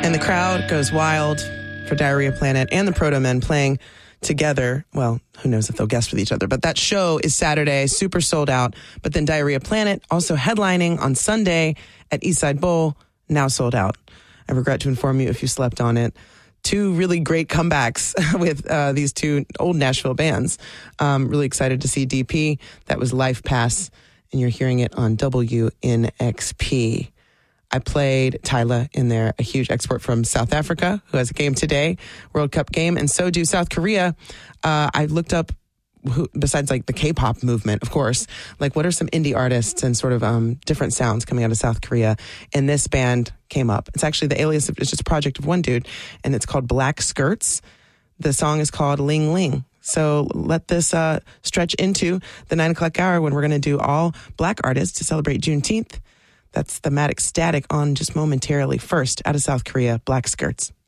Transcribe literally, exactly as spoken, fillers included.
And the crowd goes wild for Diarrhea Planet and the Proto-Men playing together. Well, who knows if they'll guest with each other, but that show is Saturday, super sold out. But then Diarrhea Planet also headlining on Sunday at Eastside Bowl, now sold out. I regret to inform you if you slept on it. Two really great comebacks with uh, these two old Nashville bands. Um, really excited to see D P. That was Life Pass, and you're hearing it on W N X P. I played Tyla in there, a huge export from South Africa, who has a game today, World Cup game, and so do South Korea. Uh, I looked up, who, besides like the K-pop movement, of course, like what are some indie artists and sort of um, different sounds coming out of South Korea, and this band came up. It's actually the alias, of, it's just a project of one dude, and it's called Black Skirts. The song is called Ling Ling. So let this uh, stretch into the nine o'clock hour when we're going to do all black artists to celebrate Juneteenth. That's Thematic Static on just momentarily. First, out of South Korea, Black Skirts.